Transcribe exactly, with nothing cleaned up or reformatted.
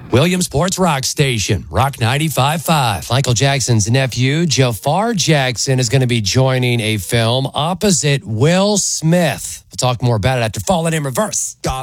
Williamsport's Rock Station, Rock ninety-five point five. Michael Jackson's nephew, Jafar Jackson, is going to be joining a film opposite Will Smith. We'll talk more about it after Falling in Reverse.